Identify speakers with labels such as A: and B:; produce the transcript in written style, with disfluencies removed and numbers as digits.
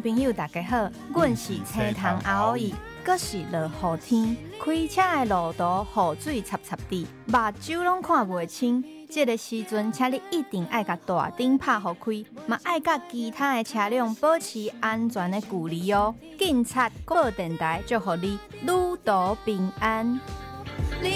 A: 朋友大家好，阮是青塘阿姨，阁是落雨天，开车的路途雨水插插地，目睭拢看袂清。这个时阵，请你一定要甲大灯拍互开，嘛爱甲其他的车辆保持安全的距离哦。警察广播电台祝福你旅途平安。